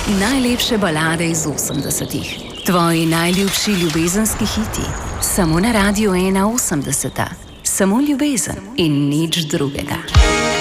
Najlepše balade iz 80-ih. Tvoji najljubši ljubezenski hiti. Samo na Radiu 1 80. Samo ljubezen in nič drugega.